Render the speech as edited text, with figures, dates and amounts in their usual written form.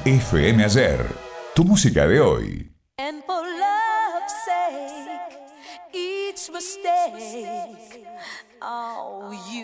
FM Ayer, tu música de hoy. And for love's sake, each mistake, oh, you